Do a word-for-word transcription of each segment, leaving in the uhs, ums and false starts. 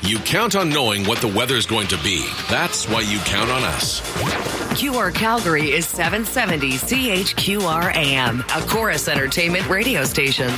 You count on knowing what the weather's going to be. That's why you count on us. Q R Calgary is seven seventy C H Q R A M, a Chorus Entertainment radio station.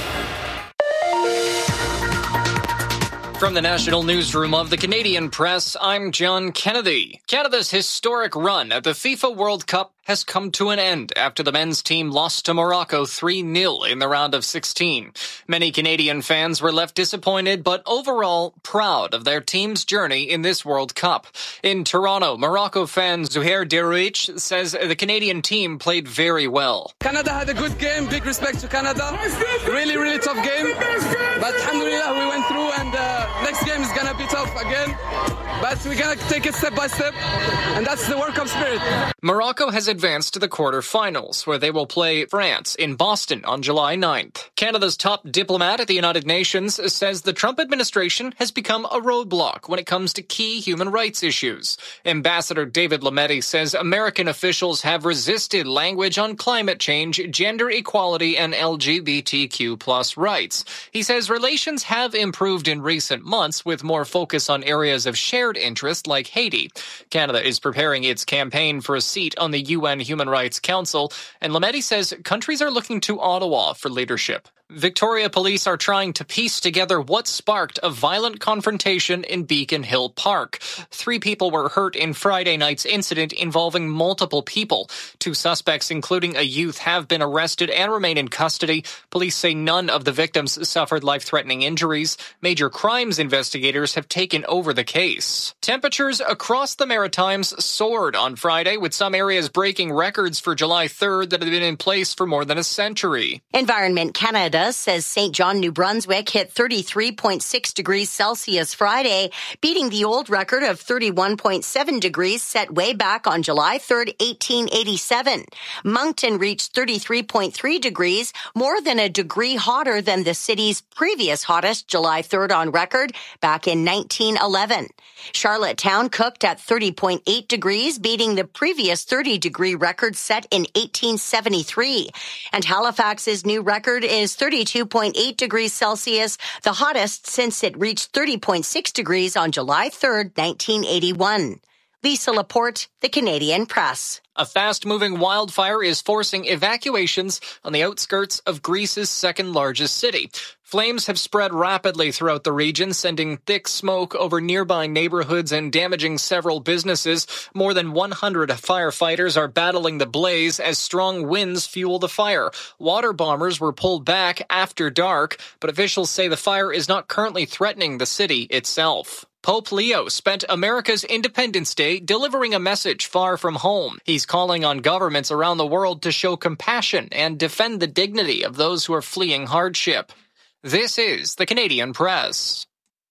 From the National Newsroom of the Canadian Press, I'm John Kennedy. Canada's historic run at the FIFA World Cup has come to an end after the men's team lost to Morocco three nil in the round of sixteen. Many Canadian fans were left disappointed, but overall proud of their team's journey in this World Cup. In Toronto, Morocco fan Zuhair Derouich says the Canadian team played very well. Canada had a good game. Big respect to Canada. Really, really tough game. But alhamdulillah, we went through, and uh, next game is going to be tough again. But we're going to take it step by step, and that's the World Cup spirit. Morocco has advanced to the quarterfinals, where they will play France in Boston on July ninth. Canada's top diplomat at the United Nations says the Trump administration has become a roadblock when it comes to key human rights issues. Ambassador David Lametti says American officials have resisted language on climate change, gender equality, and L G B T Q plus rights. He says relations have improved in recent months with more focus on areas of shared interest like Haiti. Canada is preparing its campaign for a seat on the U N Human Rights Council, and Lametti says countries are looking to Ottawa for leadership. Victoria police are trying to piece together what sparked a violent confrontation in Beacon Hill Park. Three people were hurt in Friday night's incident involving multiple people. Two suspects, including a youth, have been arrested and remain in custody. Police say none of the victims suffered life-threatening injuries. Major crimes investigators have taken over the case. Temperatures across the Maritimes soared on Friday, with some areas breaking records for July third that have been in place for more than a century. Environment Canada says Saint John, New Brunswick hit thirty-three point six degrees Celsius Friday, beating the old record of thirty-one point seven degrees set way back on July third, eighteen eighty-seven. Moncton reached thirty-three point three degrees, more than a degree hotter than the city's previous hottest July third on record back in nineteen eleven. Charlottetown cooked at thirty point eight degrees, beating the previous thirty degree record set in eighteen seventy-three. And Halifax's new record is thirty-two point eight degrees Celsius, the hottest since it reached thirty point six degrees on July third, nineteen eighty-one. Lisa Laporte, The Canadian Press. A fast-moving wildfire is forcing evacuations on the outskirts of Greece's second-largest city. Flames have spread rapidly throughout the region, sending thick smoke over nearby neighborhoods and damaging several businesses. More than one hundred firefighters are battling the blaze as strong winds fuel the fire. Water bombers were pulled back after dark, but officials say the fire is not currently threatening the city itself. Pope Leo spent America's Independence Day delivering a message far from home. He's calling on governments around the world to show compassion and defend the dignity of those who are fleeing hardship. This is the Canadian Press.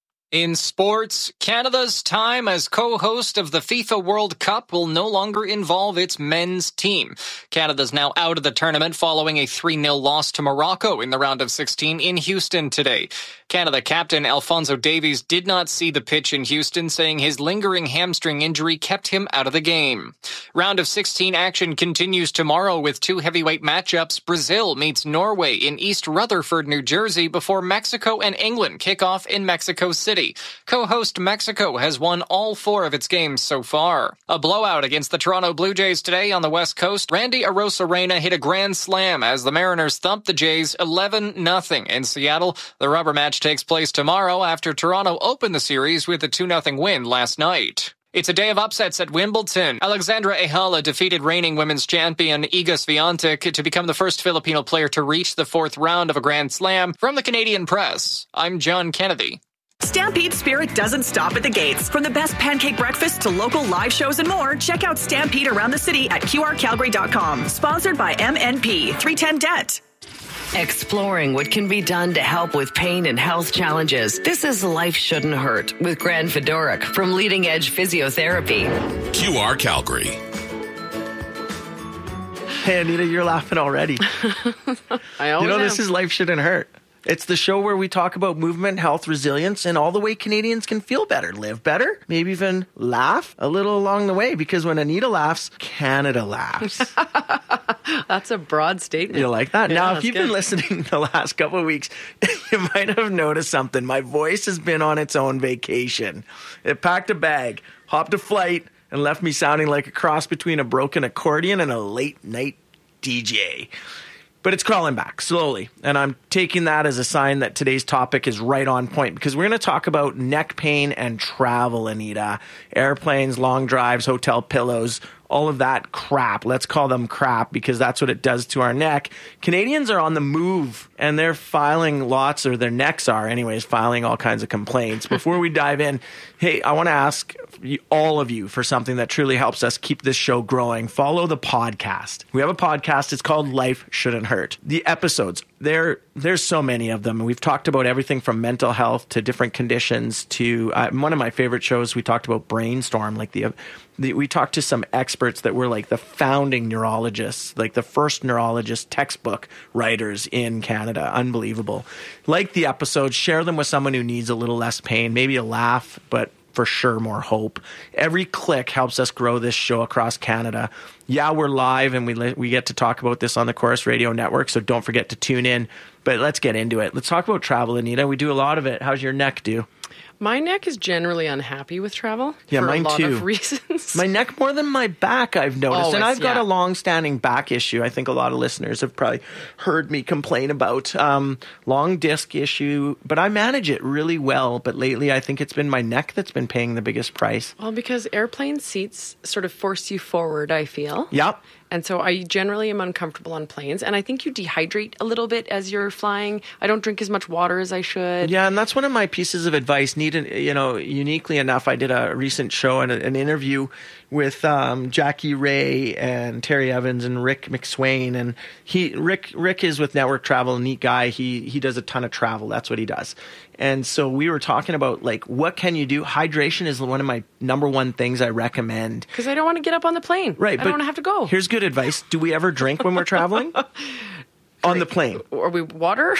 In sports, Canada's time as co-host of the FIFA World Cup will no longer involve its men's team. Canada's now out of the tournament following a three nil loss to Morocco in the round of sixteen in Houston today. Canada captain Alphonso Davies did not see the pitch in Houston, saying his lingering hamstring injury kept him out of the game. Round of sixteen action continues tomorrow with two heavyweight matchups. Brazil meets Norway in East Rutherford, New Jersey, before Mexico and England kick off in Mexico City. Co-host Mexico has won all four of its games so far. A blowout against the Toronto Blue Jays today on the West Coast. Randy Arozarena hit a grand slam as the Mariners thumped the Jays eleven nothing in Seattle. The rubber match takes place tomorrow after Toronto opened the series with a two nothing win last night. It's a day of upsets at Wimbledon. Alexandra Ehala defeated reigning women's champion Iga Swiatek to become the first Filipino player to reach the fourth round of a Grand Slam. From the Canadian Press, I'm John Kennedy. Stampede Spirit doesn't stop at the gates. From the best pancake breakfast to local live shows and more, check out Stampede around the city at Q R Calgary dot com. Sponsored by M N P three ten Debt. Exploring what can be done to help with pain and health challenges. This is Life Shouldn't Hurt with Gran Fedoruk from Leading Edge Physiotherapy. Q R Calgary. Hey, Anita, you're laughing already. I always You know, am. this is Life Shouldn't Hurt. It's the show where we talk about movement, health, resilience, and all the way Canadians can feel better, live better, maybe even laugh a little along the way, because when Anita laughs, Canada laughs. That's a broad statement. You like that? Yeah, now, if that's you've good. been listening the last couple of weeks, you might have noticed something. My voice has been on its own vacation. It packed a bag, hopped a flight, and left me sounding like a cross between a broken accordion and a late night D J. But it's crawling back slowly, and I'm taking that as a sign that today's topic is right on point, because we're going to talk about neck pain and travel, Anita. Airplanes, long drives, hotel pillows, all of that crap. Let's call them crap, because that's what it does to our neck. Canadians are on the move, and they're filing lots, or their necks are anyways, filing all kinds of complaints. Before we dive in, hey, I want to ask you, all of you, for something that truly helps us keep this show growing. Follow the podcast. We have a podcast. It's called Life Shouldn't Hurt. The episodes, there, there's so many of them. And we've talked about everything from mental health to different conditions to uh, one of my favorite shows. We talked about Brainstorm, like the, the we talked to some experts that were like the founding neurologists, like the first neurologist textbook writers in Canada. Unbelievable. Like the episodes, share them with someone who needs a little less pain, maybe a laugh, but for sure more hope. Every click helps us grow this show across Canada. Yeah, we're live, and we we get to talk about this on the Chorus Radio Network, so don't forget to tune in. But let's get into it. Let's talk about travel, Anita. We do a lot of it. How's your neck do? My neck is generally unhappy with travel. Yeah, for mine a lot too. of reasons. My neck more than my back, I've noticed. Always, and I've got yeah. a long-standing back issue. I think a lot of listeners have probably heard me complain about um, long disc issue, but I manage it really well. But lately, I think it's been my neck that's been paying the biggest price. Well, because airplane seats sort of force you forward, I feel. Yep. And so I generally am uncomfortable on planes. And I think you dehydrate a little bit as you're flying. I don't drink as much water as I should. Yeah, and that's one of my pieces of advice. Need, you know, uniquely enough, I did a recent show and an interview with um, Jackie Ray and Terry Evans and Rick McSwain. And he Rick Rick is with Network Travel, a neat guy. He he does a ton of travel. That's what he does. And so we were talking about, like, what can you do? Hydration is one of my number one things I recommend. Because I don't want to get up on the plane. Right. I don't want to have to go. Here's good advice. Do we ever drink when we're traveling? On the plane. Are we water?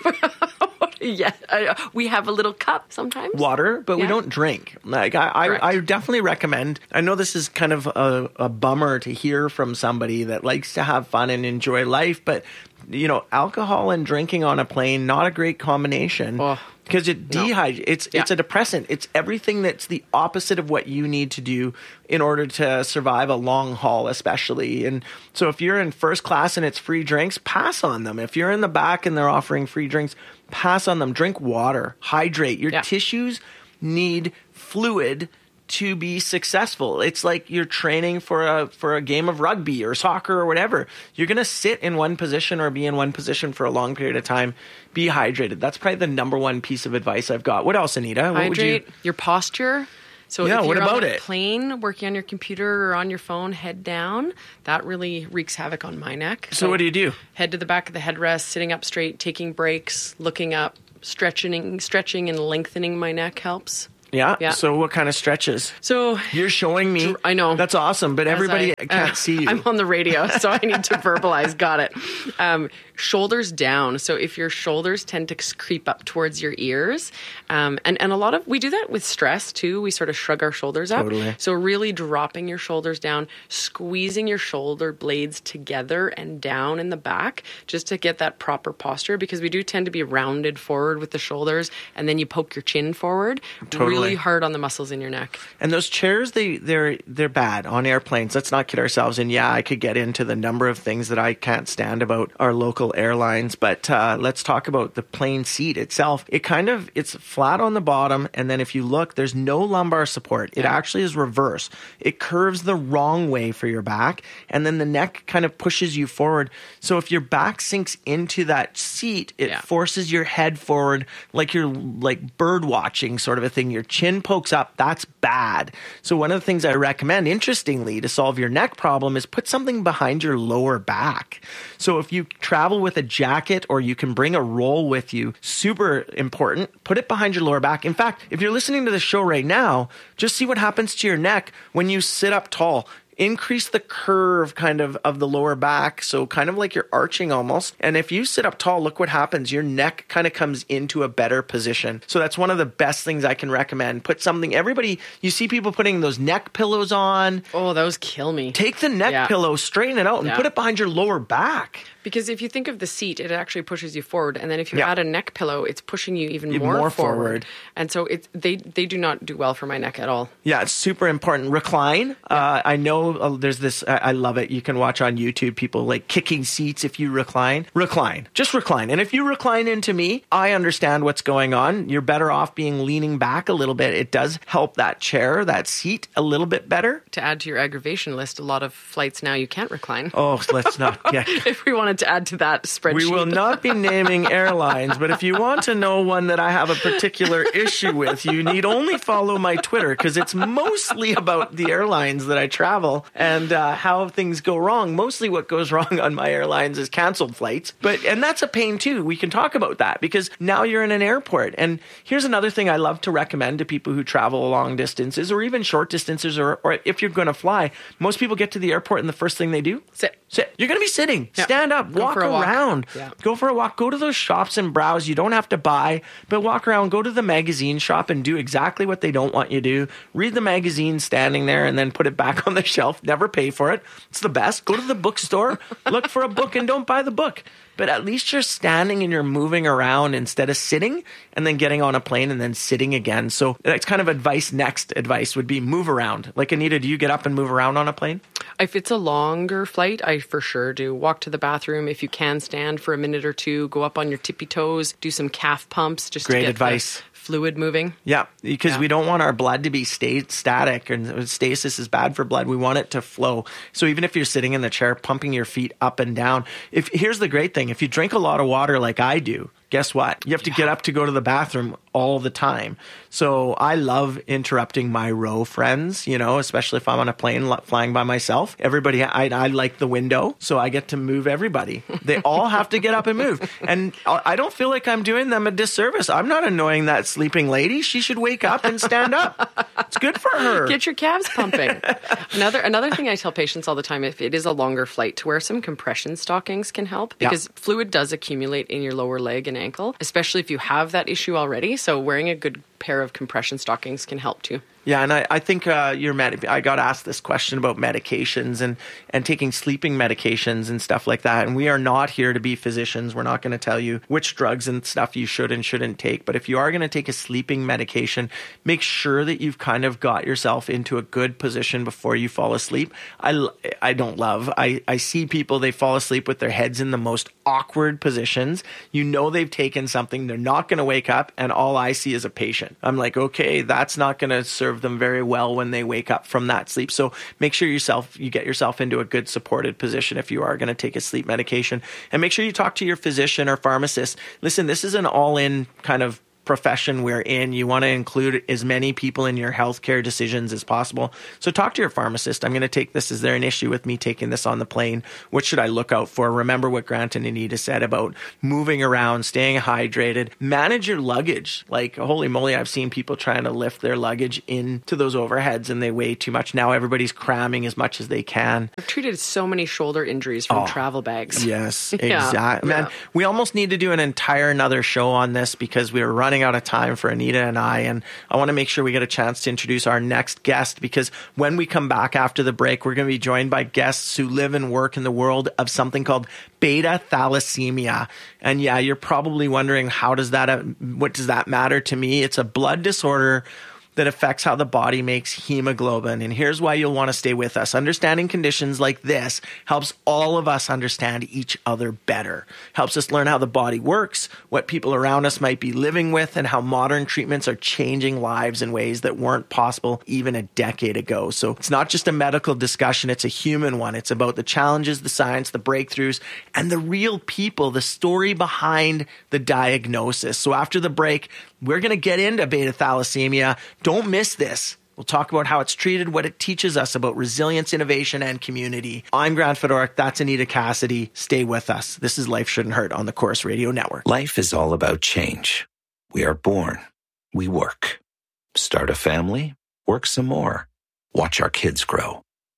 Yeah. I, we have a little cup sometimes. Water, but Yeah. we don't drink. Like I, I, I definitely recommend. I know this is kind of a, a bummer to hear from somebody that likes to have fun and enjoy life, but you know, alcohol and drinking on a plane, not a great combination. Oh. Because it dehydrates. It's Yeah. it's a depressant. It's everything that's the opposite of what you need to do in order to survive a long haul, especially. And so if you're in first class and it's free drinks, pass on them. If you're in the back and they're offering free drinks, pass on them. Drink water. Hydrate. Your Yeah. tissues need fluid to be successful. It's like you're training for a for a game of rugby or soccer or whatever. You're going to sit in one position or be in one position for a long period of time. Be hydrated. That's probably the number one piece of advice I've got. What else, Anita? What would you... Hydrate, your posture. So Yeah, if what you're about on a it? plane, working on your computer or on your phone, head down, that really wreaks havoc on my neck. So what do you do? Head to the back of the headrest, sitting up straight, taking breaks, looking up, stretching, stretching and lengthening my neck helps. Yeah? Yeah. So what kind of stretches? So You're showing me. I know. That's awesome, but As everybody I- can't uh, see you. I'm on the radio, so I need to verbalize. Got it. Um, shoulders down. So if your shoulders tend to creep up towards your ears, um, and, and a lot of, we do that with stress too. We sort of shrug our shoulders up. Totally. So really dropping your shoulders down, squeezing your shoulder blades together and down in the back, just to get that proper posture, because we do tend to be rounded forward with the shoulders, and then you poke your chin forward. Totally. Really hard on the muscles in your neck. And those chairs, they they're they're bad on airplanes. Let's not kid ourselves. And yeah, I could get into the number of things that I can't stand about our local airlines, but uh, let's talk about the plane seat itself. It kind of it's flat on the bottom, and then if you look, there's no lumbar support. It actually is reverse. It curves the wrong way for your back, and then the neck kind of pushes you forward. So if your back sinks into that seat, it Yeah. forces your head forward, like you're like bird watching sort of a thing. Your chin pokes up. That's bad. So one of the things I recommend, interestingly, to solve your neck problem is put something behind your lower back. So if you travel with a jacket, or you can bring a roll with you, super important, put it behind your lower back. In fact, if you're listening to the show right now, just see what happens to your neck when you sit up tall. increase the curve kind of of the lower back. So kind of like you're arching almost. And if you sit up tall, look what happens. Your neck kind of comes into a better position. So that's one of the best things I can recommend. Put something, everybody, you see people putting those neck pillows on. Oh, those kill me. Take the neck Yeah. pillow, straighten it out, and Yeah. put it behind your lower back. Because if you think of the seat, it actually pushes you forward, and then if you Yeah. add a neck pillow, it's pushing you even Even more, more forward. forward. And so it's they they do not do well for my neck at all. Yeah, it's super important. Recline. Uh, I know uh, there's this, I, I love it. You can watch on YouTube people like kicking seats if you recline. Recline. Just recline. And if you recline into me, I understand what's going on. You're better off being leaning back a little bit. It does help that chair, that seat a little bit better. To add to your aggravation list, a lot of flights now you can't recline. Oh, let's not get... If we wanted to add to that spreadsheet. We will not be naming airlines, but if you want to know one that I have a particular issue with, you need only follow my Twitter, because it's mostly about the airlines that I travel and uh, how things go wrong. Mostly what goes wrong on my airlines is canceled flights. But and that's a pain too. We can talk about that because now you're in an airport. And here's another thing I love to recommend to people who travel long distances or even short distances, or, or if you're going to fly. Most people get to the airport and the first thing they do? Sit. Sit. You're going to be sitting. Yeah. Stand up. Go Walk for a walk. around. Yeah. Go for a walk. Go to those shops and browse. You don't have to buy, but walk around. Go to the magazine shop and do exactly what they don't want you to do. Read the magazine standing there and then put it back on the shelf. Never pay for it. It's the best. Go to the bookstore. Look for a book and don't buy the book. But at least you're standing and you're moving around instead of sitting and then getting on a plane and then sitting again. So that's kind of advice. Next advice would be move around. Like, Anita, do you get up and move around on a plane? If it's a longer flight, I for sure do. Walk to the bathroom. If you can stand for a minute or two, go up on your tippy toes, do some calf pumps just Great to get advice. the fluid moving. Yeah, because Yeah. we don't want our blood to be stay static, and stasis is bad for blood. We want it to flow. So even if you're sitting in the chair, pumping your feet up and down. If here's the great thing: if you drink a lot of water like I do, guess what? You have to get up to go to the bathroom all the time. So I love interrupting my row friends, you know, especially if I'm on a plane li- flying by myself. Everybody, I, I like the window, so I get to move everybody. They all have to get up and move. And I don't feel like I'm doing them a disservice. I'm not annoying that sleeping lady. She should wake up and stand up. It's good for her. Get your calves pumping. another another thing I tell patients all the time, if it is a longer flight, to wear some compression stockings can help, because Yeah. fluid does accumulate in your lower leg and ankle, especially if you have that issue already. So wearing a good pair of compression stockings can help too. Yeah, and I, I think uh, your med- I got asked this question about medications and, and taking sleeping medications and stuff like that. And we are not here to be physicians. We're not going to tell you which drugs and stuff you should and shouldn't take. But if you are going to take a sleeping medication, make sure that you've kind of got yourself into a good position before you fall asleep. I, I don't love, I, I see people, they fall asleep with their heads in the most awkward positions. You know they've taken something. They're not going to wake up. And all I see is a patient. I'm like, okay, that's not going to serve them very well when they wake up from that sleep. So make sure yourself you get yourself into a good supported position if you are going to take a sleep medication, and make sure you talk to your physician or pharmacist. Listen, this is an all-in kind of profession we're in. You want to include as many people in your healthcare decisions as possible. So talk to your pharmacist. I'm going to take this. Is there an issue with me taking this on the plane? What should I look out for? Remember what Grant and Anita said about moving around, staying hydrated, manage your luggage. Like, holy moly, I've seen people trying to lift their luggage into those overheads and they weigh too much. Now everybody's cramming as much as they can. I've treated so many shoulder injuries from Oh, travel bags. Yes, Yeah. exactly. Man, Yeah. we almost need to do an entire another show on this because we are running out of time for Anita and I, and I want to make sure we get a chance to introduce our next guest, because when we come back after the break, we're going to be joined by guests who live and work in the world of something called beta thalassemia. And yeah, you're probably wondering, how does that, uh, what does that matter to me? It's a blood disorder that affects how the body makes hemoglobin. And here's why you'll want to stay with us. Understanding conditions like this helps all of us understand each other better. Helps us learn how the body works, what people around us might be living with, and how modern treatments are changing lives in ways that weren't possible even a decade ago. So it's not just a medical discussion, it's a human one. It's about the challenges, the science, the breakthroughs, and the real people, the story behind the diagnosis. So after the break, we're going to get into beta thalassemia. Don't miss this. We'll talk about how it's treated, what it teaches us about resilience, innovation, and community. I'm Grant Fedoruk. That's Anita Cassidy. Stay with us. This is Life Shouldn't Hurt on the Corus Radio Network. Life is all about change. We are born. We work. Start a family. Work some more. Watch our kids grow.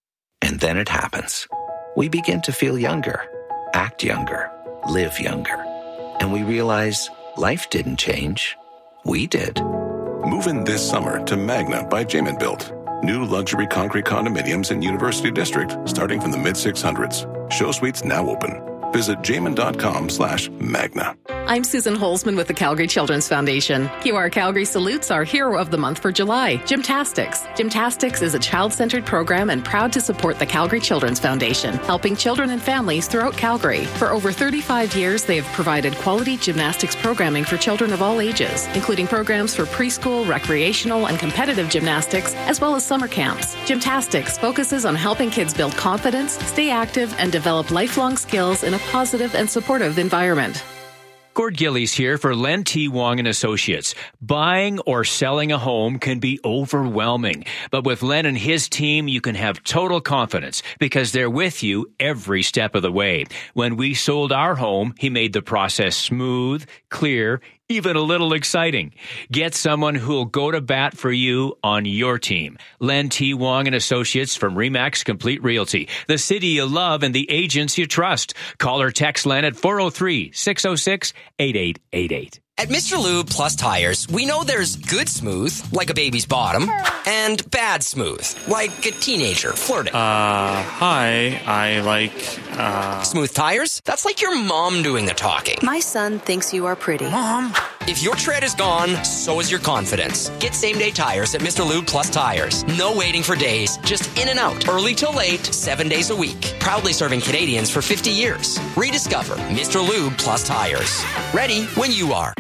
And then it happens. We begin to feel younger, act younger, live younger. And we realize life didn't change. We did. Move in this summer to Magna by Jamin Built. New luxury concrete condominiums in University District starting from the mid six hundreds. Show suites now open. Visit jamin.com slash magna. I'm Susan Holzman with the Calgary Children's Foundation. Q R Calgary salutes our hero of the month for July, Gymtastics. Gymtastics is a child-centered program and proud to support the Calgary Children's Foundation, helping children and families throughout Calgary. For over thirty-five years, they have provided quality gymnastics programming for children of all ages, including programs for preschool, recreational, and competitive gymnastics, as well as summer camps. Gymtastics focuses on helping kids build confidence, stay active, and develop lifelong skills in a positive and supportive environment. Gord Gillies here for Len T. Wong and Associates. Buying or selling a home can be overwhelming, but with Len and his team, you can have total confidence because they're with you every step of the way. When we sold our home, he made the process smooth, clear, even a little exciting. Get someone who'll go to bat for you on your team. Len T. Wong and Associates from Remax Complete Realty, the city you love and the agents you trust. Call or text Len at four oh three, six oh six, eight eight eight eight. At Mister Lube Plus Tires, we know there's good smooth, like a baby's bottom, and bad smooth, like a teenager flirting. Uh, hi, I like, uh... Smooth tires? That's like your mom doing the talking. My son thinks you are pretty. Mom! If your tread is gone, so is your confidence. Get same-day tires at Mister Lube Plus Tires. No waiting for days, just in and out, early till late, seven days a week. Proudly serving Canadians for fifty years. Rediscover Mister Lube Plus Tires. Ready when you are.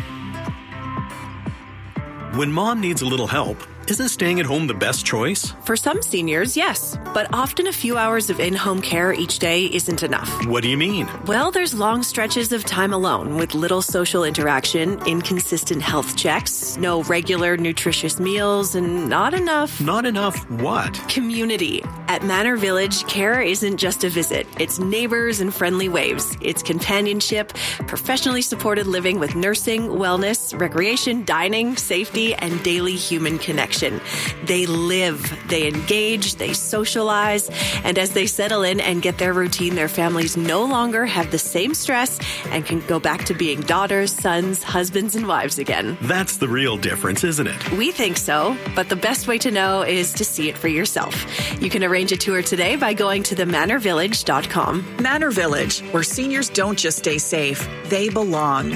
When mom needs a little help, isn't staying at home the best choice? For some seniors, yes. But often a few hours of in-home care each day isn't enough. What do you mean? Well, there's long stretches of time alone with little social interaction, inconsistent health checks, no regular nutritious meals, and not enough... Not enough what? Community. At Manor Village, care isn't just a visit. It's neighbors and friendly waves. It's companionship, professionally supported living with nursing, wellness, recreation, dining, safety, and daily human connection. They live, they engage, they socialize, and as they settle in and get their routine, their families no longer have the same stress and can go back to being daughters, sons, husbands, and wives again. That's the real difference, isn't it? We think so, but the best way to know is to see it for yourself. You can arrange a tour today by going to the manor village dot com. Manor Village, where seniors don't just stay safe, they belong.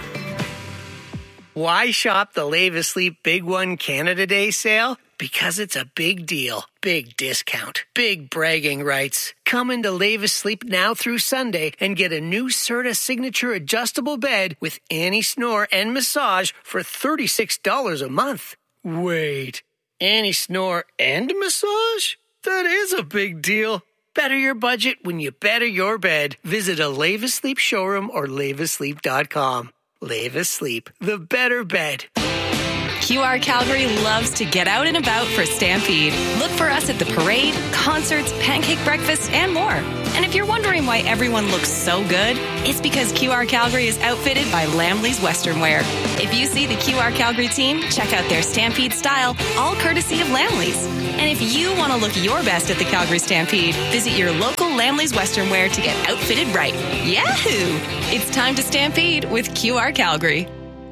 Why shop the Lave Asleep Big One Canada Day sale? Because it's a big deal, big discount, big bragging rights. Come into Lave Asleep now through Sunday and get a new Serta Signature adjustable bed with anti-snore and massage for thirty-six dollars a month. Wait, anti-snore and massage? That is a big deal. Better your budget when you better your bed. Visit a Lave Asleep showroom or lave asleep dot com. Lave Asleep, the better bed. Q R Calgary loves to get out and about for Stampede. Look for us at the parade, concerts, pancake breakfast, and more. And if you're wondering why everyone looks so good, it's because Q R Calgary is outfitted by Lamley's Western Wear. If you see the Q R Calgary team, check out their Stampede style, all courtesy of Lamley's. And if you want to look your best at the Calgary Stampede, visit your local Lamley's Western Wear to get outfitted right. Yahoo! It's time to Stampede with Q R Calgary.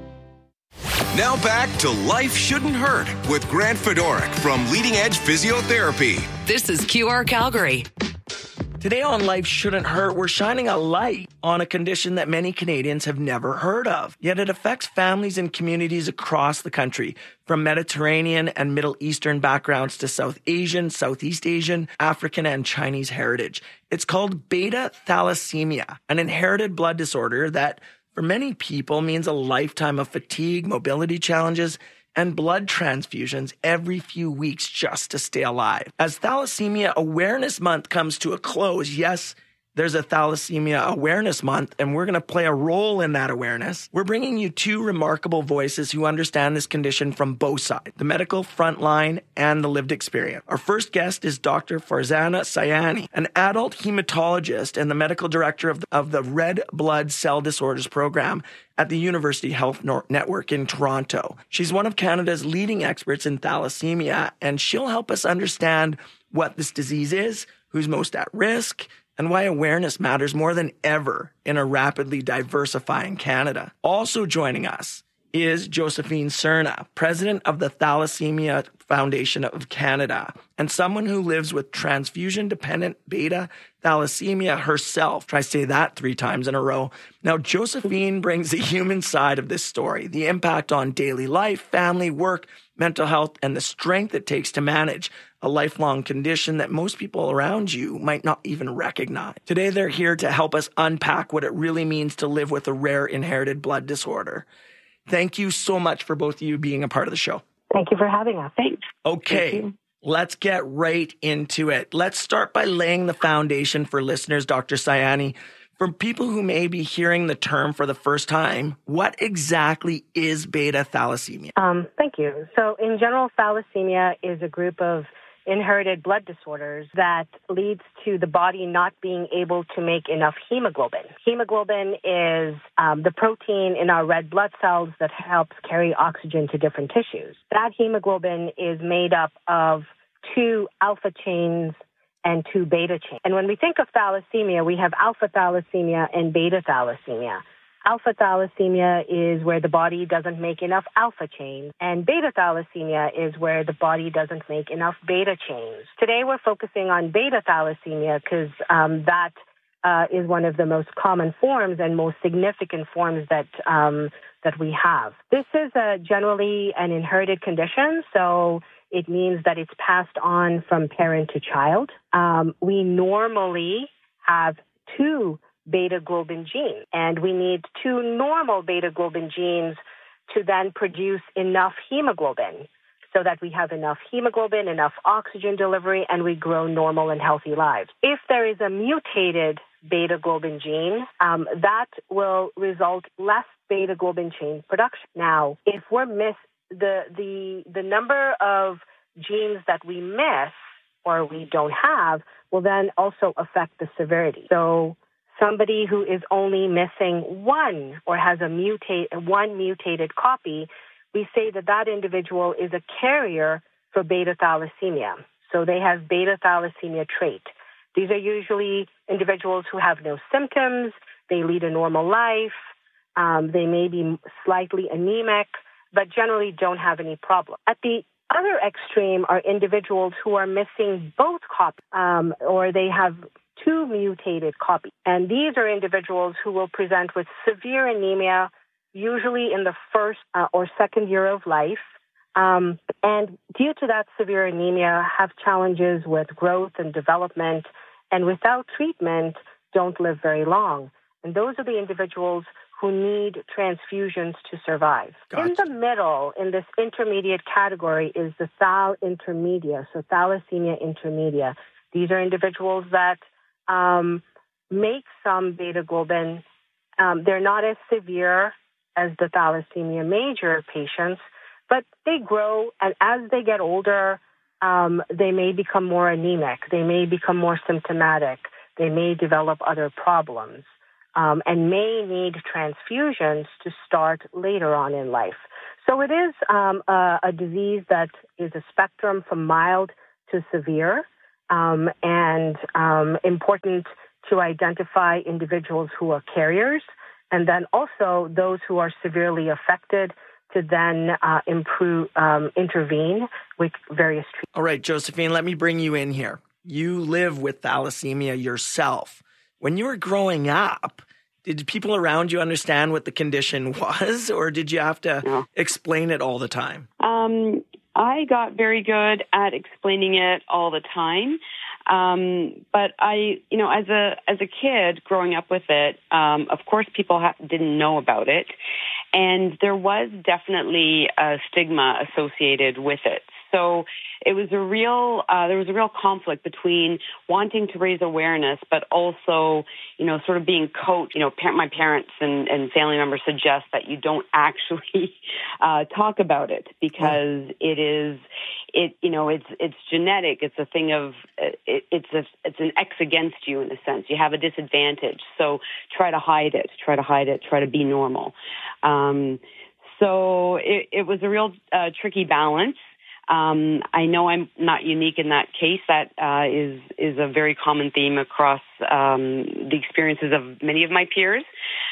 Now back to Life Shouldn't Hurt with Grant Fedorik from Leading Edge Physiotherapy. This is Q R Calgary. Today on Life Shouldn't Hurt, we're shining a light on a condition that many Canadians have never heard of. Yet it affects families and communities across the country, from Mediterranean and Middle Eastern backgrounds to South Asian, Southeast Asian, African, and Chinese heritage. It's called beta thalassemia, an inherited blood disorder that, for many people, means a lifetime of fatigue, mobility challenges, and blood transfusions every few weeks just to stay alive. As Thalassemia Awareness Month comes to a close, yes, there's a Thalassemia Awareness Month, and we're going to play a role in that awareness. We're bringing you two remarkable voices who understand this condition from both sides, the medical front line and the lived experience. Our first guest is Doctor Farzana Sayani, an adult hematologist and the medical director of the, of the Red Blood Cell Disorders Program at the University Health Network in Toronto. She's one of Canada's leading experts in thalassemia, and she'll help us understand what this disease is, who's most at risk, and why awareness matters more than ever in a rapidly diversifying Canada. Also joining us is Josephine Serna, president of the Thalassemia Foundation of Canada, and someone who lives with transfusion-dependent beta thalassemia herself. Try to say that three times in a row. Now, Josephine brings the human side of this story, the impact on daily life, family, work, mental health, and the strength it takes to manage a lifelong condition that most people around you might not even recognize. Today, they're here to help us unpack what it really means to live with a rare inherited blood disorder. Thank you so much for both of you being a part of the show. Thank you for having us. Thanks. Okay, Thank let's get right into it. Let's start by laying the foundation for listeners, Doctor Sayani. For people who may be hearing the term for the first time, what exactly is beta thalassemia? Um, thank you. So in general, thalassemia is a group of inherited blood disorders that leads to the body not being able to make enough hemoglobin. Hemoglobin is um, the protein in our red blood cells that helps carry oxygen to different tissues. That hemoglobin is made up of two alpha chains and two beta chains. And when we think of thalassemia, we have alpha thalassemia and beta thalassemia. Alpha thalassemia is where the body doesn't make enough alpha chains, and beta thalassemia is where the body doesn't make enough beta chains. Today we're focusing on beta thalassemia because um, that uh, is one of the most common forms and most significant forms that um, that we have. This is a generally an inherited condition, so it means that it's passed on from parent to child. Um, we normally have two beta globin genes, and we need two normal beta globin genes to then produce enough hemoglobin so that we have enough hemoglobin, enough oxygen delivery, and we grow normal and healthy lives. If there is a mutated beta globin gene, um, that will result less beta globin chain production. Now, if we're miss the the the number of genes that we miss or we don't have will then also affect the severity. So somebody who is only missing one or has a mutate, one mutated copy, we say that that individual is a carrier for beta thalassemia. So they have beta thalassemia trait. These are usually individuals who have no symptoms, they lead a normal life, um, they may be slightly anemic, but generally don't have any problem. At the other extreme are individuals who are missing both copies, um, or they have two mutated copies. And these are individuals who will present with severe anemia, usually in the first uh, or second year of life. Um, and due to that severe anemia, have challenges with growth and development, and without treatment, don't live very long. And those are the individuals who need transfusions to survive. Gotcha. In the middle, in this intermediate category, is the thal intermedia, so thalassemia intermedia. These are individuals that um, make some beta globin. Um, they're not as severe as the thalassemia major patients, but they grow, and as they get older, um, they may become more anemic. They may become more symptomatic. They may develop other problems. Um, and may need transfusions to start later on in life. So it is um, a, a disease that is a spectrum from mild to severe, um, and um, important to identify individuals who are carriers, and then also those who are severely affected to then uh, improve, um, intervene with various treatments. All right, Josephine, let me bring you in here. You live with thalassemia yourself. When you were growing up, did people around you understand what the condition was, or did you have to no. explain it all the time? Um, I got very good at explaining it all the time. Um, but I, you know, as a as a kid growing up with it, um, of course, people ha- didn't know about it, and there was definitely a stigma associated with it. So it was a real, uh, there was a real conflict between wanting to raise awareness, but also, you know, sort of being coached. You know, par- my parents and, and family members suggest that you don't actually uh, talk about it because it is, it, you know, it's it's genetic. It's a thing of, it, it's a, it's an X against you in a sense. You have a disadvantage. So try to hide it. Try to hide it. Try to be normal. Um, so it, it was a real uh, tricky balance. Um, I know I'm not unique in that case. That uh, is is a very common theme across um, the experiences of many of my peers.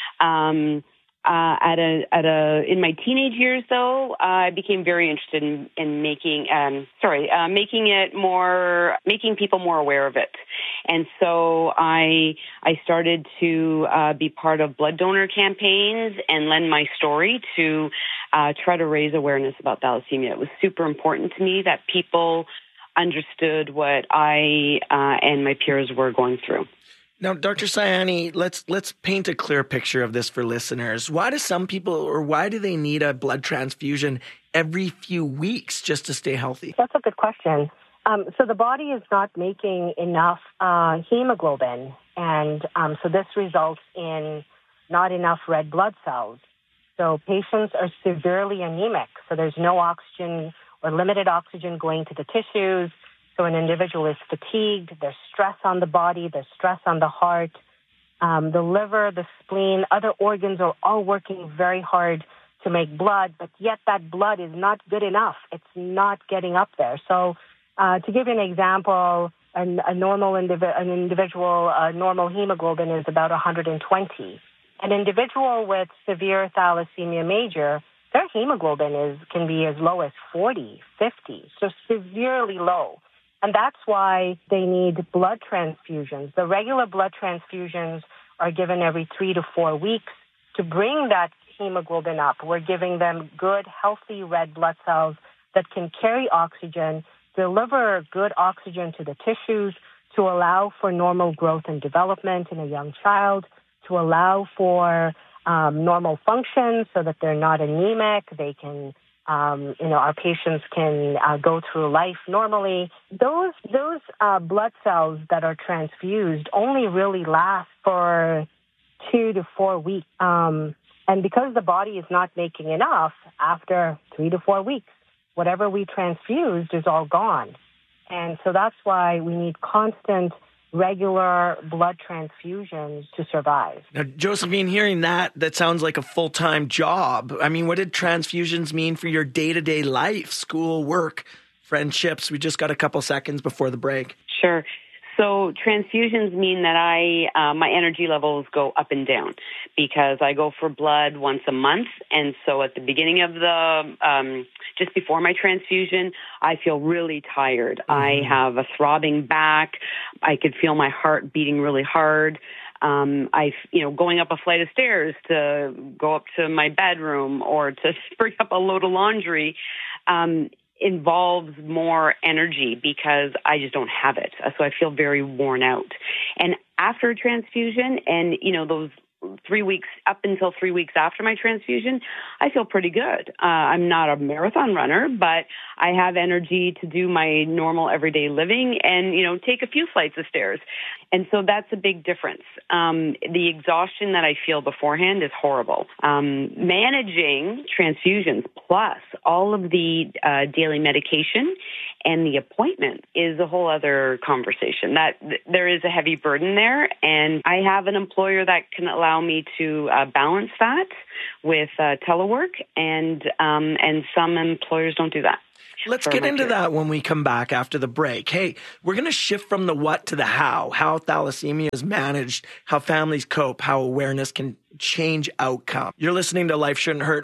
Um, uh, at a at a in my teenage years, though, uh, I became very interested in, in making um, sorry uh, making it more making people more aware of it, and so I I started to uh, be part of blood donor campaigns and lend my story to uh, try to raise awareness about thalassemia. It was super important to me that people understood what I uh, and my peers were going through. Now, Doctor Sayani, let's let's paint a clear picture of this for listeners. Why do some people, or why do they need a blood transfusion every few weeks just to stay healthy? That's a good question. Um, so the body is not making enough uh, hemoglobin, and um, so this results in not enough red blood cells. So patients are severely anemic, so there's no oxygen or limited oxygen going to the tissues. So an individual is fatigued, there's stress on the body, there's stress on the heart, um, the liver, the spleen, other organs are all working very hard to make blood, but yet that blood is not good enough. It's not getting up there. So uh, to give you an example, an, a normal indivi- an individual, uh, normal hemoglobin is about one hundred twenty. An individual with severe thalassemia major, their hemoglobin is can be as low as forty, fifty, so severely low. And that's why they need blood transfusions. The regular blood transfusions are given every three to four weeks to bring that hemoglobin up. We're giving them good, healthy red blood cells that can carry oxygen, deliver good oxygen to the tissues to allow for normal growth and development in a young child, to allow for um, normal function so that they're not anemic, they can Um, you know, our patients can uh, go through life normally. Those those uh, blood cells that are transfused only really last for two to four weeks. Um, and because the body is not making enough, after three to four weeks, whatever we transfused is all gone. And so that's why we need constant, regular blood transfusions to survive. Now, Josephine, hearing that, that sounds like a full-time job. I mean, what did transfusions mean for your day-to-day life, school, work, friendships? We just got a couple seconds before the break. Sure. So transfusions mean that I uh, my energy levels go up and down because I go for blood once a month. And so at the beginning of the, um, just before my transfusion, I feel really tired. Mm-hmm. I have a throbbing back. I could feel my heart beating really hard. Um, I, you know, going up a flight of stairs to go up to my bedroom or to bring up a load of laundry, um, involves more energy because I just don't have it. So I feel very worn out. And after a transfusion and, you know, those three weeks, up until three weeks after my transfusion, I feel pretty good. Uh, I'm not a marathon runner, but I have energy to do my normal everyday living and, you know, take a few flights of stairs. And so that's a big difference. Um, the exhaustion that I feel beforehand is horrible. Um, managing transfusions plus all of the uh, daily medication and the appointment is a whole other conversation. That th- there is a heavy burden there, and I have an employer that can allow me to uh, balance that with uh, telework, and um, and some employers don't do that. Let's get into that when we come back after the break. Hey, we're going to shift from the what to the how, how thalassemia is managed, how families cope, how awareness can change outcome. You're listening to Life Shouldn't Hurt.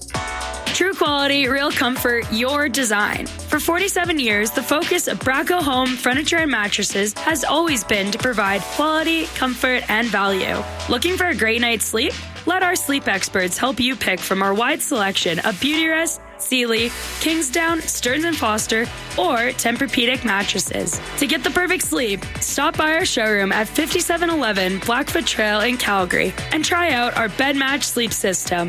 True quality, real comfort, your design. For forty-seven years, the focus of Braco Home Furniture and Mattresses has always been to provide quality, comfort, and value. Looking for a great night's sleep? Let our sleep experts help you pick from our wide selection of Beautyrest, Sealy, Kingsdown, Stearns and Foster, or Tempur-Pedic mattresses. To get the perfect sleep, stop by our showroom at fifty-seven eleven Blackfoot Trail in Calgary and try out our bed match sleep system.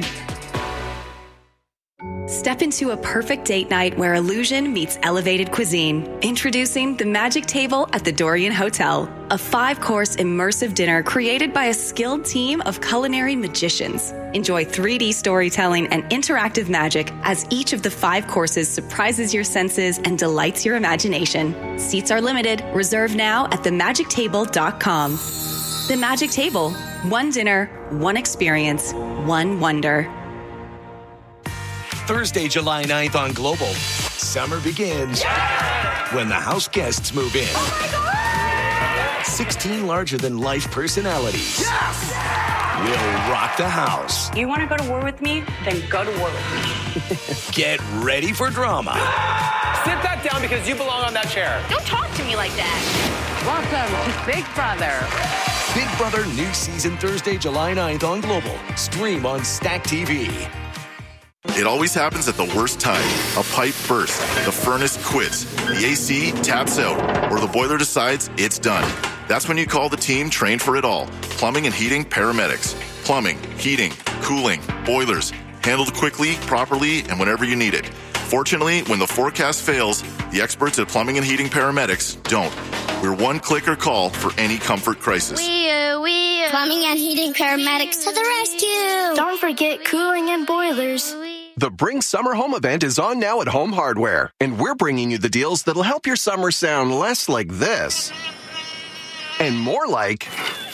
Step into a perfect date night where illusion meets elevated cuisine. Introducing the Magic Table at the Dorian Hotel, a five-course immersive dinner created by a skilled team of culinary magicians. Enjoy three D storytelling and interactive magic as each of the five courses surprises your senses and delights your imagination. Seats are limited. Reserve now at the magic table dot com. The Magic Table. One dinner, one experience, one wonder. Thursday, July ninth on Global. Summer begins when the house guests move in. Oh my God! sixteen larger-than-life personalities will rock the house. You want to go to war with me? Then go to war with me. Get ready for drama. Sit that down because you belong on that chair. Don't talk to me like that. Welcome to Big Brother. Big Brother new season Thursday, July ninth on Global. Stream on Stack T V. It always happens at the worst time. A pipe bursts, the furnace quits, the A C taps out, or the boiler decides it's done. That's when you call the team trained for it all. Plumbing and heating paramedics. Plumbing, heating, cooling, boilers. Handled quickly, properly, and whenever you need it. Fortunately, when the forecast fails, the experts at Plumbing and Heating Paramedics don't. We're one clicker call for any comfort crisis. We, uh, we, uh, Plumbing and Heating Paramedics to the rescue. Don't forget cooling and boilers. The Bring Summer Home event is on now at Home Hardware, and we're bringing you the deals that'll help your summer sound less like this and more like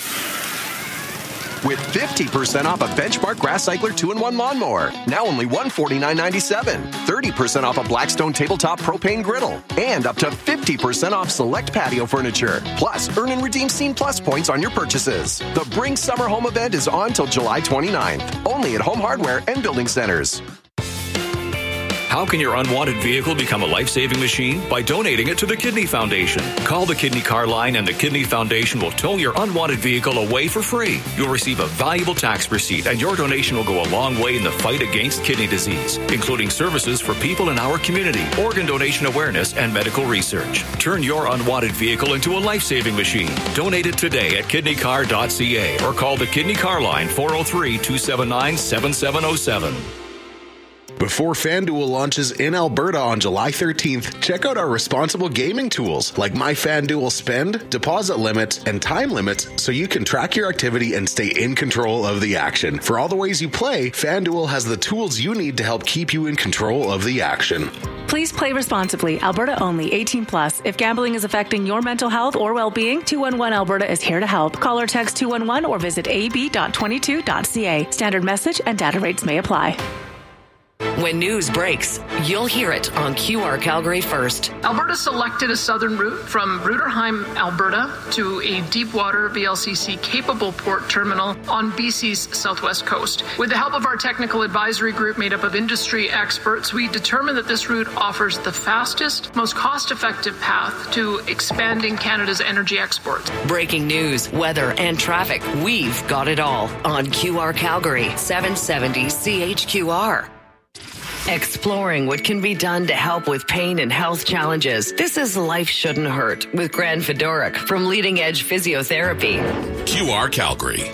with fifty percent off a Benchmark Grass Cycler two in one lawnmower, now only one hundred forty-nine ninety-seven. thirty percent off a Blackstone Tabletop Propane Griddle, and up to fifty percent off select patio furniture. Plus, earn and redeem Scene Plus points on your purchases. The Bring Summer Home event is on till July twenty-ninth, only at Home Hardware and Building Centers. How can your unwanted vehicle become a life-saving machine? By donating it to the Kidney Foundation. Call the Kidney Car Line and the Kidney Foundation will tow your unwanted vehicle away for free. You'll receive a valuable tax receipt and your donation will go a long way in the fight against kidney disease, including services for people in our community, organ donation awareness, and medical research. Turn your unwanted vehicle into a life-saving machine. Donate it today at kidney car dot c a or call the Kidney Car Line four oh three, two seven nine, seven seven oh seven. Before FanDuel launches in Alberta on July thirteenth, check out our responsible gaming tools like My FanDuel Spend, deposit limits, and time limits so you can track your activity and stay in control of the action. For all the ways you play, FanDuel has the tools you need to help keep you in control of the action. Please play responsibly. Alberta only. eighteen plus. If gambling is affecting your mental health or well-being, two one one Alberta is here to help. Call or text two one one or visit a b dot twenty-two dot c a. Standard message and data rates may apply. When news breaks, you'll hear it on Q R Calgary first. Alberta selected a southern route from Bruderheim, Alberta to a deepwater V L C C-capable port terminal on B C's southwest coast. With the help of our technical advisory group made up of industry experts, we determined that this route offers the fastest, most cost-effective path to expanding Canada's energy exports. Breaking news, weather, and traffic. We've got it all on Q R Calgary, seven seventy C H Q R. Exploring what can be done to help with pain and health challenges. This is Life Shouldn't Hurt with Gran Fedoruk from Leading Edge Physiotherapy. Q R Calgary.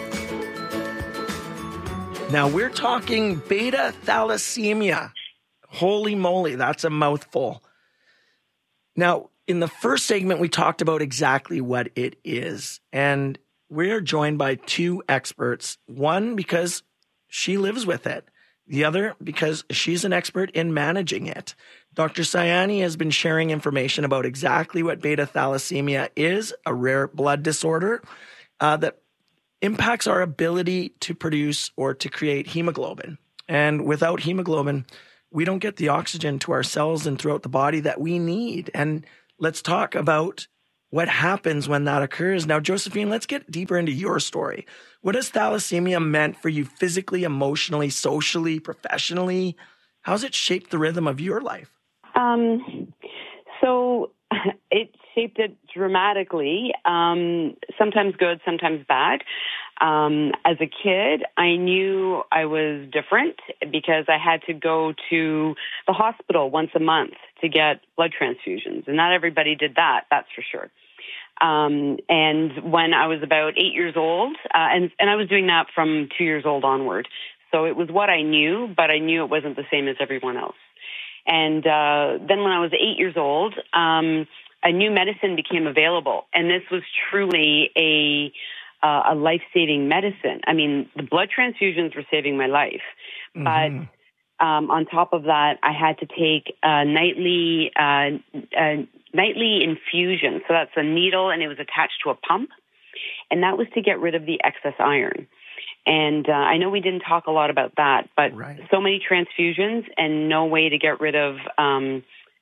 Now we're talking beta thalassemia. Holy moly, that's a mouthful. Now, in the first segment, we talked about exactly what it is. And we're joined by two experts. One, because she lives with it. The other, because she's an expert in managing it. Doctor Sayani has been sharing information about exactly what beta thalassemia is, a rare blood disorder uh, that impacts our ability to produce or to create hemoglobin. And without hemoglobin, we don't get the oxygen to our cells and throughout the body that we need. And let's talk about what happens when that occurs. Now, Josephine, let's get deeper into your story. What has thalassemia meant for you physically, emotionally, socially, professionally? How's it shaped the rhythm of your life? Um, so it shaped it dramatically, um, sometimes good, sometimes bad. Um, as a kid, I knew I was different because I had to go to the hospital once a month to get blood transfusions. And not everybody did that, that's for sure. Um, and when I was about eight years old, uh, and, and I was doing that from two years old onward. So it was what I knew, but I knew it wasn't the same as everyone else. And uh, then when I was eight years old, um, a new medicine became available. And this was truly a uh, a life-saving medicine. I mean, the blood transfusions were saving my life. Mm-hmm. But um, on top of that, I had to take a nightly, uh, a nightly infusion. So that's a needle, and it was attached to a pump. And that was to get rid of the excess iron. And uh, I know we didn't talk a lot about that, but right. So many transfusions and no way to get rid of, um,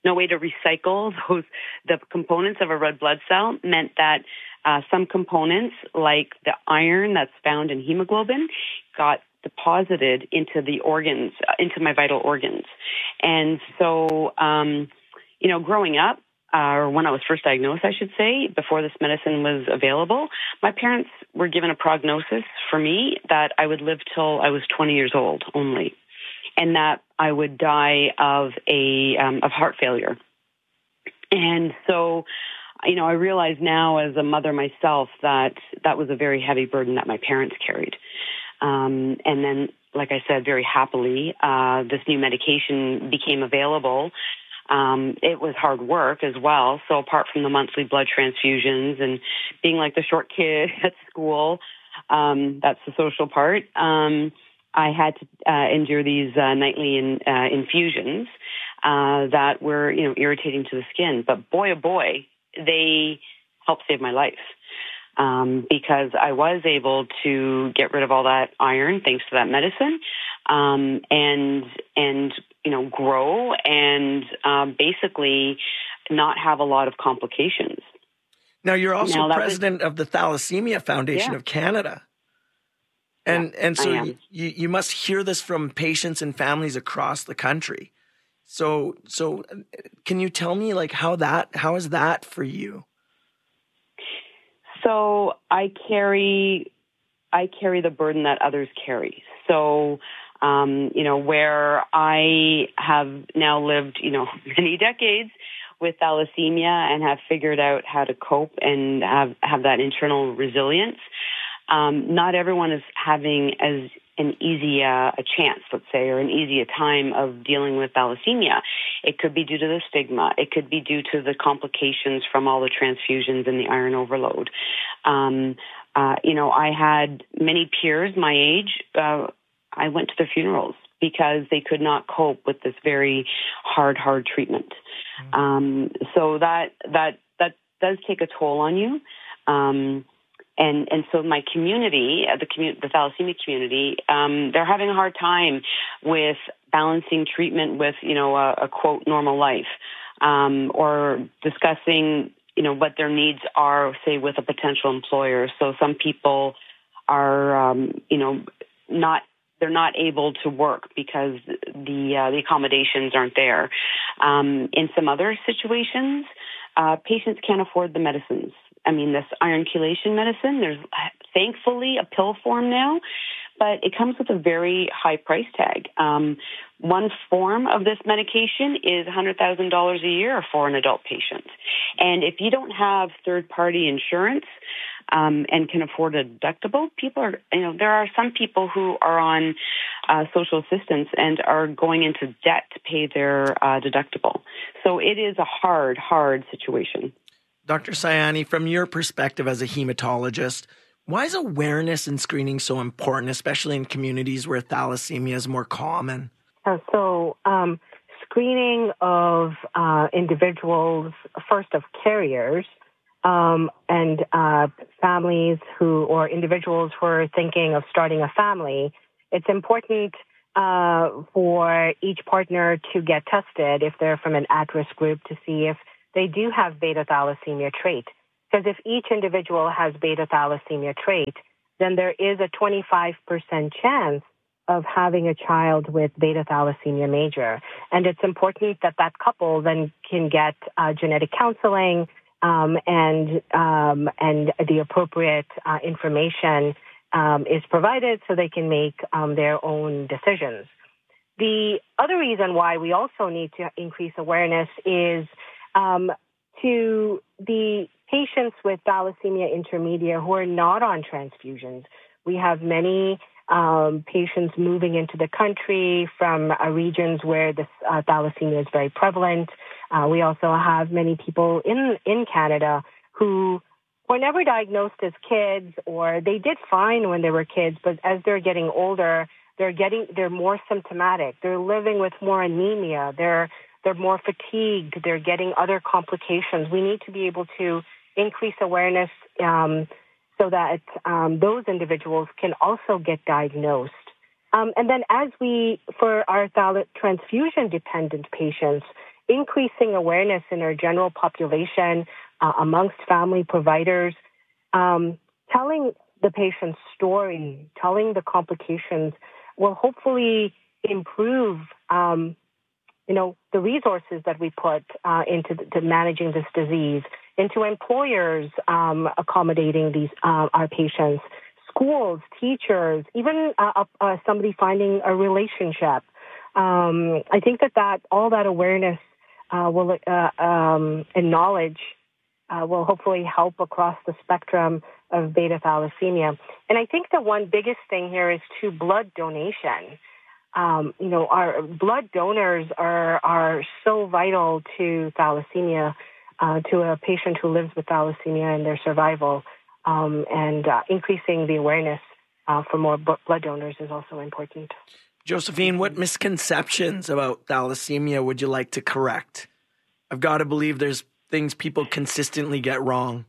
no way to recycle those the components of a red blood cell meant that uh, some components, like the iron that's found in hemoglobin, got deposited into the organs, into my vital organs. And so, um, you know, growing up, uh, or when I was first diagnosed, I should say, before this medicine was available, my parents were given a prognosis for me that I would live till I was twenty years old only, and that I would die of a um, of heart failure. And so, you know, I realize now as a mother myself that that was a very heavy burden that my parents carried. Um, and then, like I said, very happily, uh, this new medication became available. Um, it was hard work as well. So apart from the monthly blood transfusions and being like the short kid at school, um, that's the social part, um, I had to uh, endure these uh, nightly in, uh, infusions uh, that were, you know, irritating to the skin. But boy, oh boy, they helped save my life. Um, because I was able to get rid of all that iron thanks to that medicine, um, and and you know grow and um, basically not have a lot of complications. Now you're also now, president was, of the Thalassemia Foundation yeah. of Canada, and yeah, and so you, you must hear this from patients and families across the country. So so can you tell me like how that how is that for you? So I carry, I carry the burden that others carry. So, um, you know, where I have now lived, you know, many decades with thalassemia and have figured out how to cope and have, have that internal resilience. Um, not everyone is having as an easy uh, a chance, let's say, or an easy a time of dealing with thalassemia. It could be due to the stigma. It could be due to the complications from all the transfusions and the iron overload. Um, uh, you know, I had many peers my age. Uh, I went to their funerals because they could not cope with this very hard, hard treatment. Mm-hmm. Um, so that that that does take a toll on you. Um, And and so my community, the community, the thalassemia community, um, they're having a hard time with balancing treatment with, you know, a, a quote, normal life, um, or discussing, you know, what their needs are, say, with a potential employer. So some people are, um, you know, not, they're not able to work because the uh, the accommodations aren't there. Um, in some other situations, uh, patients can't afford the medicines. I mean, this iron chelation medicine, there's thankfully a pill form now, but it comes with a very high price tag. Um, one form of this medication is one hundred thousand dollars a year for an adult patient. And if you don't have third-party insurance um, and can afford a deductible, people are, you know, there are some people who are on uh, social assistance and are going into debt to pay their uh, deductible. So it is a hard, hard situation. Doctor Sayani, from your perspective as a hematologist, why is awareness and screening so important, especially in communities where thalassemia is more common? Uh, so um, screening of uh, individuals, first of carriers, um, and uh, families who, or individuals who are thinking of starting a family, it's important uh, for each partner to get tested if they're from an at-risk group to see if they do have beta thalassemia trait. Because if each individual has beta thalassemia trait, then there is a twenty-five percent chance of having a child with beta thalassemia major. And it's important that that couple then can get uh, genetic counseling um, and um, and the appropriate uh, information um, is provided so they can make um, their own decisions. The other reason why we also need to increase awareness is Um, to the patients with thalassemia intermedia who are not on transfusions. We have many um, patients moving into the country from uh, regions where this uh, thalassemia is very prevalent. Uh, we also have many people in, in Canada who were never diagnosed as kids, or they did fine when they were kids, but as they're getting older, they're getting they're more symptomatic. They're living with more anemia. They're They're more fatigued. They're getting other complications. We need to be able to increase awareness um, so that um, those individuals can also get diagnosed. Um, and then as we, for our transfusion-dependent patients, increasing awareness in our general population, uh, amongst family providers, um, telling the patient's story, telling the complications will hopefully improve, um, you know, the resources that we put uh, into to managing this disease, into employers um, accommodating these uh, our patients, schools, teachers, even uh, uh, somebody finding a relationship. Um, I think that, that all that awareness uh, will uh, um, and knowledge uh, will hopefully help across the spectrum of beta thalassemia. And I think the one biggest thing here is to blood donation. Um, you know, our blood donors are are so vital to thalassemia, uh, to a patient who lives with thalassemia and their survival. Um, and uh, increasing the awareness uh, for more b- blood donors is also important. Josephine, what misconceptions about thalassemia would you like to correct? I've got to believe there's things people consistently get wrong.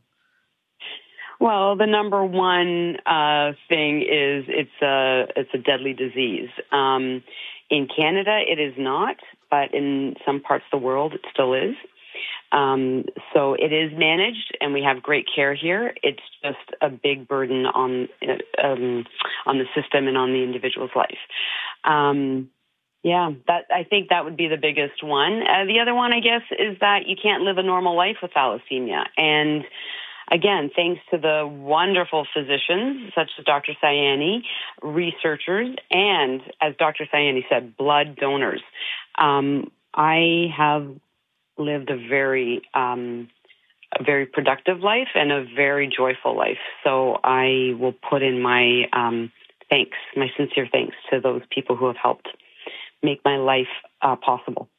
Well, the number one uh, thing is it's a it's a deadly disease. Um, in Canada, it is not, but in some parts of the world, it still is. Um, so it is managed, and we have great care here. It's just a big burden on um, on the system and on the individual's life. Um, yeah, that I think that would be the biggest one. Uh, the other one, I guess, is that you can't live a normal life with thalassemia. And again, thanks to the wonderful physicians such as Doctor Sayani, researchers, and as Doctor Sayani said, blood donors. Um, I have lived a very, um, a very productive life and a very joyful life. So I will put in my um, thanks, my sincere thanks to those people who have helped make my life uh, possible.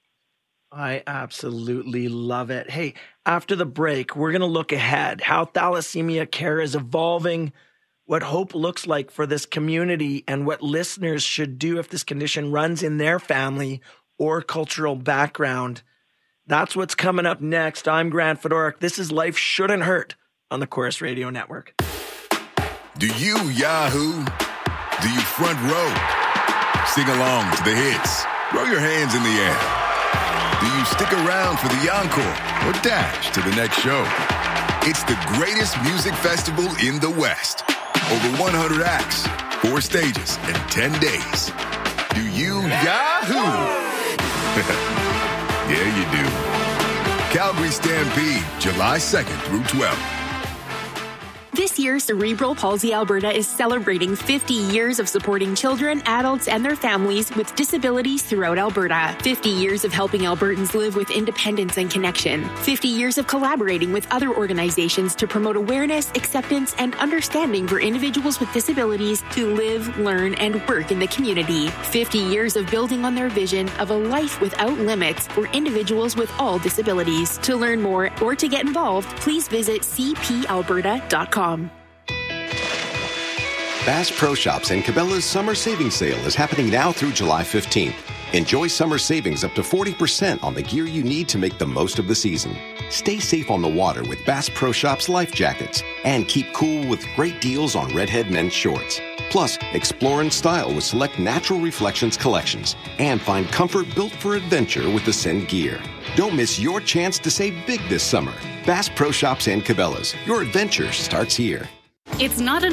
I absolutely love it. Hey, after the break, we're going to look ahead, how thalassemia care is evolving, what hope looks like for this community, and what listeners should do if this condition runs in their family or cultural background. That's what's coming up next. I'm Grant Fedoruk. This is Life Shouldn't Hurt on the Chorus Radio Network. Do you Yahoo? Do you front row? Sing along to the hits. Throw your hands in the air. Do you stick around for the encore or dash to the next show? It's the greatest music festival in the West. Over one hundred acts, four stages, and ten days. Do you Yahoo? Yeah, you do. Calgary Stampede, July second through twelfth. This year, Cerebral Palsy Alberta is celebrating fifty years of supporting children, adults, and their families with disabilities throughout Alberta. fifty years of helping Albertans live with independence and connection. fifty years of collaborating with other organizations to promote awareness, acceptance, and understanding for individuals with disabilities to live, learn, and work in the community. fifty years of building on their vision of a life without limits for individuals with all disabilities. To learn more or to get involved, please visit c p alberta dot com. Bass Pro Shops and Cabela's Summer Savings Sale is happening now through July fifteenth. Enjoy summer savings up to forty percent on the gear you need to make the most of the season. Stay safe on the water with Bass Pro Shops life jackets and keep cool with great deals on Redhead men's shorts. Plus, explore in style with select Natural Reflections collections and find comfort built for adventure with Ascend gear. Don't miss your chance to save big this summer. Bass Pro Shops and Cabela's. Your adventure starts here. It's not